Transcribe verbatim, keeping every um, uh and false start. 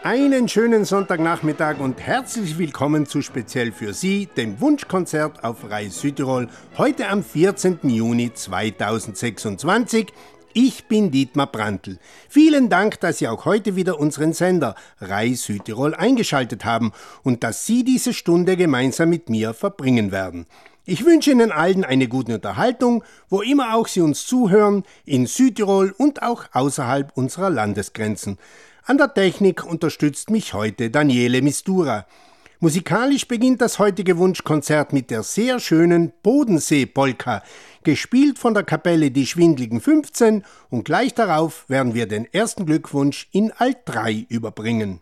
Einen schönen Sonntagnachmittag und herzlich willkommen zu speziell für Sie, dem Wunschkonzert auf Rai Südtirol, heute am vierzehnten Juni zweitausendsechsundzwanzig. Ich bin Dietmar Brandl. Vielen Dank, dass Sie auch heute wieder unseren Sender Rai Südtirol eingeschaltet haben und dass Sie diese Stunde gemeinsam mit mir verbringen werden. Ich wünsche Ihnen allen eine gute Unterhaltung, wo immer auch Sie uns zuhören, in Südtirol und auch außerhalb unserer Landesgrenzen. An der Technik unterstützt mich heute Daniele Mistura. Musikalisch beginnt das heutige Wunschkonzert mit der sehr schönen Bodensee-Polka, gespielt von der Kapelle Die Schwindligen fünfzehn, und gleich darauf werden wir den ersten Glückwunsch in Alt drei überbringen.